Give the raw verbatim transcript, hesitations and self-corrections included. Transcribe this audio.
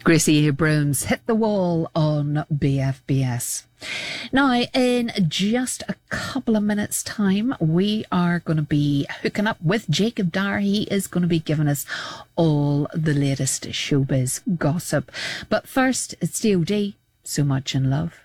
Gracie Abrams hit the wall on B F B S. Now, in just a couple of minutes' time, we are going to be hooking up with Jacob Dyer. He is going to be giving us all the latest showbiz gossip. But first, it's D O D, So Much in Love.